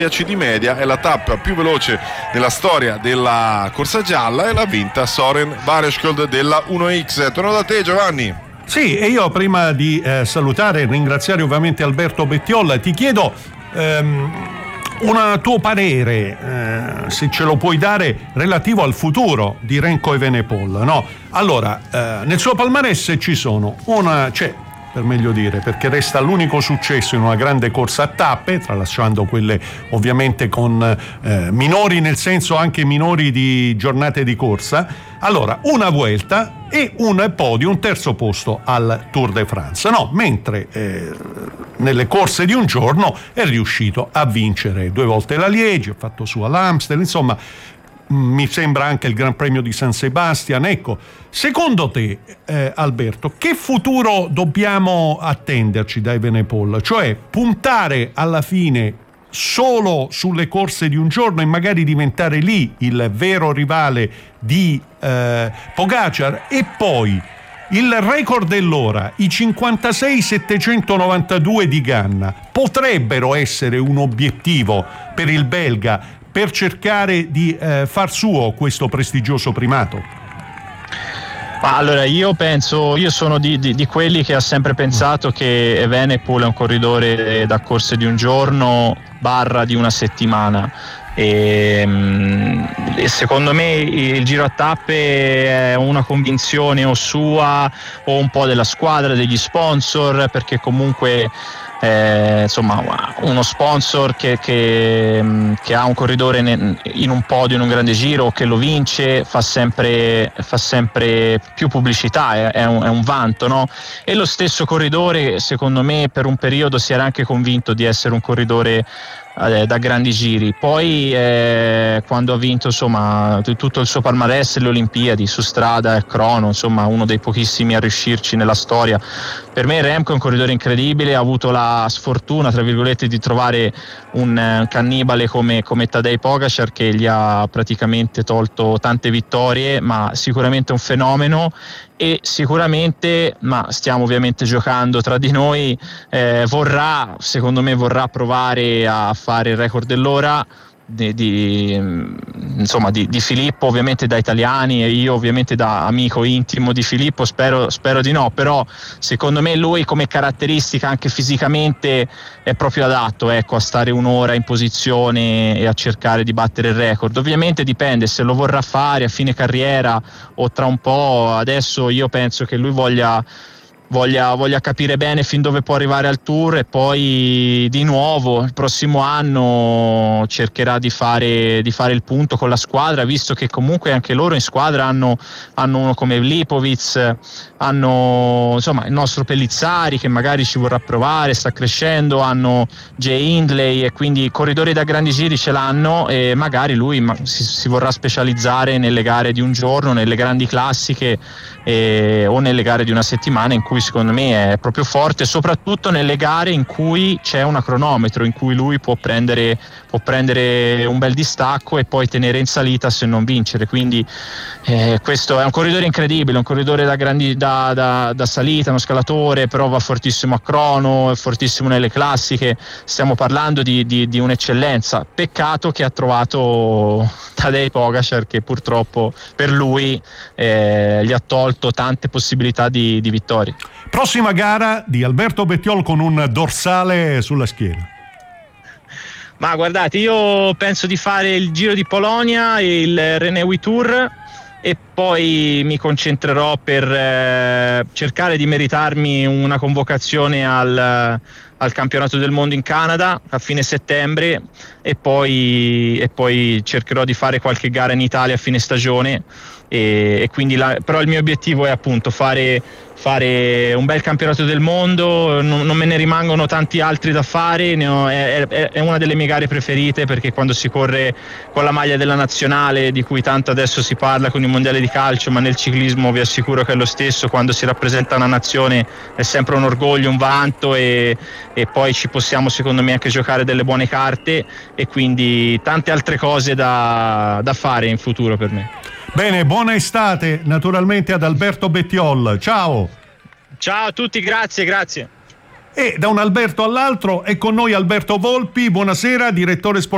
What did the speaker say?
10 di media, è la tappa più veloce nella storia della corsa gialla e l'ha vinta Soren Vareskold della 1X. Torno da te, Giovanni. Sì, e io prima di salutare e ringraziare ovviamente Alberto Bettiol, ti chiedo un tuo parere, se ce lo puoi dare, relativo al futuro di Remco Evenepoel, no? Allora, nel suo palmarès ci sono per meglio dire, perché resta l'unico successo in una grande corsa a tappe, tralasciando quelle ovviamente con minori, nel senso anche minori di giornate di corsa. Allora, una Vuelta e un podio, un terzo posto al Tour de France, no? Mentre nelle corse di un giorno è riuscito a vincere 2 volte la Liegi, ha fatto su all'Amstel, insomma mi sembra anche il Gran Premio di San Sebastian. Ecco, secondo te, Alberto, che futuro dobbiamo attenderci da Evenepoel? Cioè puntare alla fine solo sulle corse di un giorno e magari diventare lì il vero rivale di Pogačar, e poi il record dell'ora, i 56.792 di Ganna, potrebbero essere un obiettivo per il belga per cercare di far suo questo prestigioso primato? Allora, io sono di quelli che ha sempre pensato che Evenepoel è un corridore da corse di un giorno / di una settimana. E secondo me il Giro a tappe è una convinzione o sua o un po' della squadra, degli sponsor, perché comunque insomma uno sponsor che ha un corridore in un podio in un grande giro, che lo vince, fa sempre più pubblicità, è un vanto, no? E lo stesso corridore, secondo me, per un periodo si era anche convinto di essere un corridore da grandi giri. Poi quando ha vinto insomma tutto il suo palmarès, le Olimpiadi su strada e crono, insomma uno dei pochissimi a riuscirci nella storia. Per me Remco è un corridore incredibile, ha avuto la sfortuna tra virgolette di trovare un cannibale come Tadej Pogačar, che gli ha praticamente tolto tante vittorie, ma sicuramente un fenomeno. E sicuramente, ma stiamo ovviamente giocando tra di noi, secondo me vorrà provare a fare il record dell'ora di Filippo, ovviamente da italiani, e io ovviamente da amico intimo di Filippo spero di no, però secondo me lui come caratteristica anche fisicamente è proprio adatto, ecco, a stare un'ora in posizione e a cercare di battere il record. Ovviamente dipende se lo vorrà fare a fine carriera o tra un po'. Adesso io penso che lui voglia capire bene fin dove può arrivare al Tour, e poi di nuovo il prossimo anno cercherà di fare il punto con la squadra, visto che comunque anche loro in squadra hanno uno come Lipovic, hanno insomma il nostro Pellizzari che magari ci vorrà provare, sta crescendo, hanno Jay Hindley, e quindi corridori da grandi giri ce l'hanno, e magari lui si vorrà specializzare nelle gare di un giorno, nelle grandi classiche o nelle gare di una settimana, in cui secondo me è proprio forte, soprattutto nelle gare in cui c'è una cronometro, in cui lui può prendere un bel distacco e poi tenere in salita se non vincere. Quindi questo è un corridore incredibile, un corridore da salita, uno scalatore, però va fortissimo a crono, è fortissimo nelle classiche. Stiamo parlando di un'eccellenza. Peccato che ha trovato Tadej Pogačar, che purtroppo per lui gli ha tolto tante possibilità di vittorie. Prossima gara di Alberto Bettiol con un dorsale sulla schiena. Ma guardate, io penso di fare il Giro di Polonia e il Renewi Tour, e poi mi concentrerò per cercare di meritarmi una convocazione al campionato del mondo in Canada a fine settembre, e poi cercherò di fare qualche gara in Italia a fine stagione, e quindi però il mio obiettivo è appunto fare un bel campionato del mondo. Non me ne rimangono tanti altri da fare, è una delle mie gare preferite, perché quando si corre con la maglia della nazionale, di cui tanto adesso si parla con i mondiali di calcio, ma nel ciclismo vi assicuro che è lo stesso, quando si rappresenta una nazione è sempre un orgoglio, un vanto, e poi ci possiamo secondo me anche giocare delle buone carte, e quindi tante altre cose da fare in futuro per me. Bene, buona estate naturalmente ad Alberto Bettiol. Ciao a tutti, grazie. E da un Alberto all'altro è con noi Alberto Volpi. Buonasera, direttore sportivo